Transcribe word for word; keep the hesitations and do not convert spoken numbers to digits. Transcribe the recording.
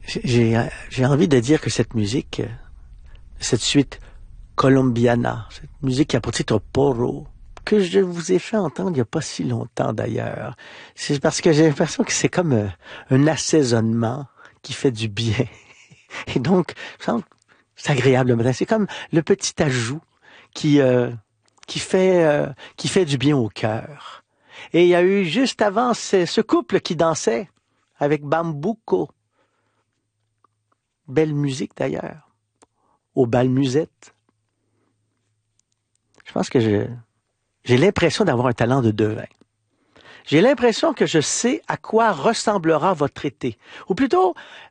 J'ai, j'ai envie de dire que cette musique, cette suite colombiana, cette musique qui a pour titre Porro, que je vous ai fait entendre il n'y a pas si longtemps d'ailleurs, c'est parce que j'ai l'impression que c'est comme un, un assaisonnement qui fait du bien. Et donc, c'est agréable le matin. C'est comme le petit ajout qui, euh, qui, fait, euh, qui fait du bien au cœur. Et il y a eu juste avant ce, ce couple qui dansait avec Bambuco. Belle musique d'ailleurs, au bal musette. Je pense que je, j'ai l'impression d'avoir un talent de devin. J'ai l'impression que je sais à quoi ressemblera votre été. Ou plutôt,